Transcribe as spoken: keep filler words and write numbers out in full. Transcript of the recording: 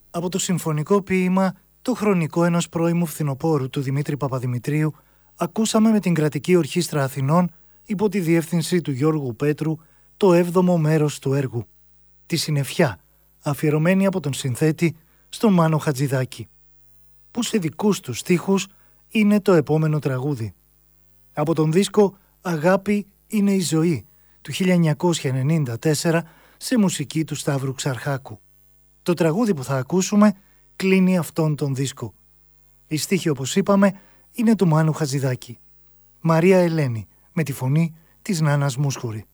Από το συμφωνικό ποίημα «Το χρονικό ενός πρώιμου φθινοπόρου» του Δημήτρη Παπαδημητρίου ακούσαμε με την Κρατική Ορχήστρα Αθηνών υπό τη διεύθυνση του Γιώργου Πέτρου το έβδομο μέρος του έργου, τη Συννεφιά, αφιερωμένη από τον συνθέτη στον Μάνο Χατζηδάκη, που σε δικούς του στίχους είναι το επόμενο τραγούδι. Από τον δίσκο «Αγάπη είναι η ζωή» του χίλια εννιακόσια ενενήντα τέσσερα σε μουσική του Σταύρου Ξαρχάκου. Το τραγούδι που θα ακούσουμε κλείνει αυτόν τον δίσκο. Η στίχη, όπως είπαμε, είναι του Μάνου Χατζηδάκη. Μαρία Ελένη, με τη φωνή της Νάνας Μούσχουρη.